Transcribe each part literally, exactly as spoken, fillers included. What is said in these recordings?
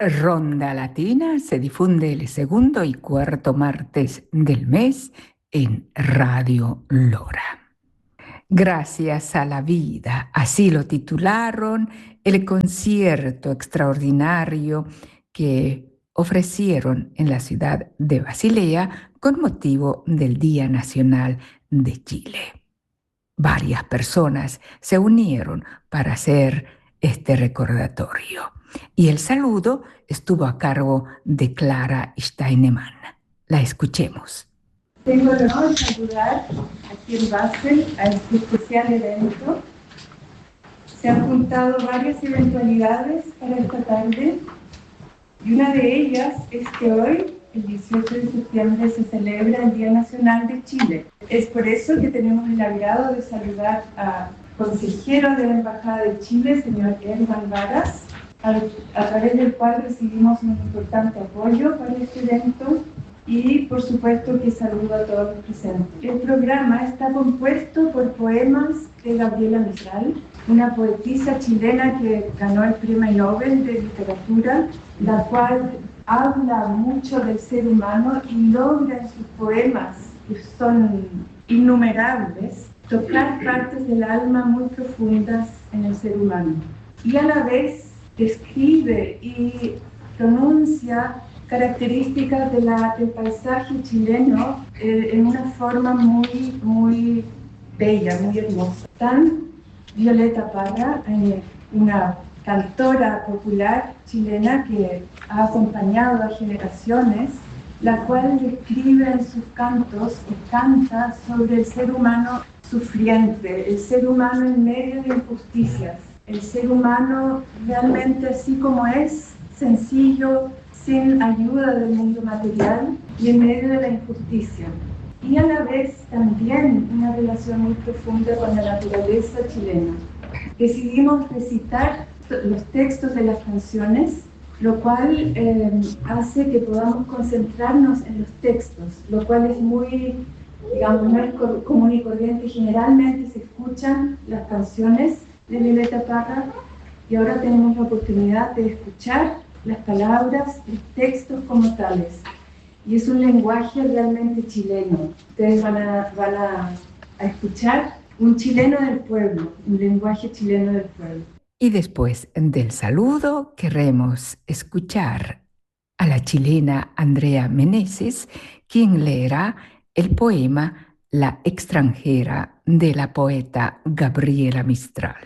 Ronda Latina se difunde el segundo y cuarto martes del mes en Radio Lora. Gracias a la vida, así lo titularon el concierto extraordinario que ofrecieron en la ciudad de Basilea con motivo del Día Nacional de Chile. Varias personas se unieron para hacer este recordatorio y el saludo estuvo a cargo de Clara Steinemann. La escuchemos. Tengo el honor de saludar aquí en Basel a este especial evento. Se han juntado varias eventualidades para esta tarde y una de ellas es que hoy, el dieciocho de septiembre, se celebra el Día Nacional de Chile. Es por eso que tenemos el agrado de saludar al consejero de la Embajada de Chile, señor Ervan Varas, a través del cual recibimos un importante apoyo para este evento. Y, por supuesto, que saludo a todos los presentes. El programa está compuesto por poemas de Gabriela Mistral, una poetisa chilena que ganó el Premio Nobel de Literatura, la cual habla mucho del ser humano y logra en sus poemas, que son innumerables, tocar partes del alma muy profundas en el ser humano. Y a la vez describe y pronuncia características de la, del paisaje chileno eh, en una forma muy, muy bella, muy hermosa. Tan Violeta Parra, eh, una cantora popular chilena que ha acompañado a generaciones, la cual describe en sus cantos y canta sobre el ser humano sufriente, el ser humano en medio de injusticias, el ser humano realmente así como es, sencillo, sin ayuda del mundo material y en medio de la injusticia. Y a la vez también una relación muy profunda con la naturaleza chilena. Decidimos recitar los textos de las canciones, lo cual eh, hace que podamos concentrarnos en los textos, lo cual es muy, digamos, no es común y corriente. Generalmente se escuchan las canciones de Violeta Parra y ahora tenemos la oportunidad de escuchar las palabras, los textos como tales. Y es un lenguaje realmente chileno. Ustedes van a, van a, a escuchar un chileno del pueblo, un lenguaje chileno del pueblo. Y después del saludo queremos escuchar a la chilena Andrea Meneses, quien leerá el poema La extranjera de la poeta Gabriela Mistral.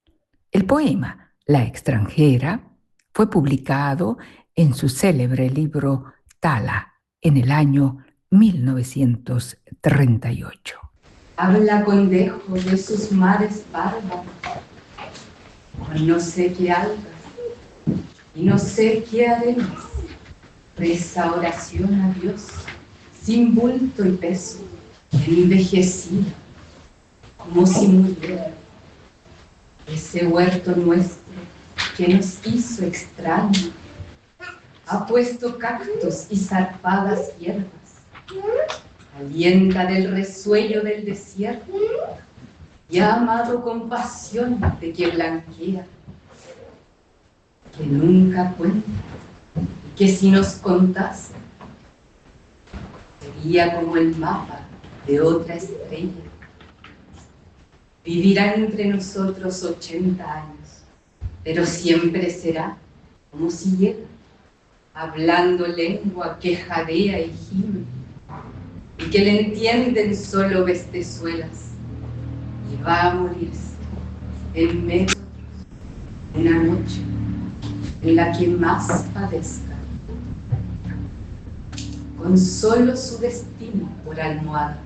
El poema La extranjera fue publicado en su célebre libro Tala en el año mil novecientos treinta y ocho. Habla con dejo de sus mares bárbaros, con no sé qué algas y no sé qué arenas, reza oración a Dios, sin bulto y peso, envejecida, como si muriera. Ese huerto nuestro que nos hizo extraños, ha puesto cactus y zarpadas hierbas, alienta del resuello del desierto y ha amado con pasión de que blanquea, que nunca cuenta y que si nos contase sería como el mapa de otra estrella. Vivirán entre nosotros ochenta años, pero siempre será como si llega, hablando lengua que jadea y gime, y que le entienden solo bestezuelas, y va a morirse en medio de una noche en la que más padezca, con solo su destino por almohada,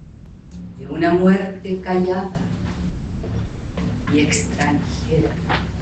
de una muerte callada y extranjera.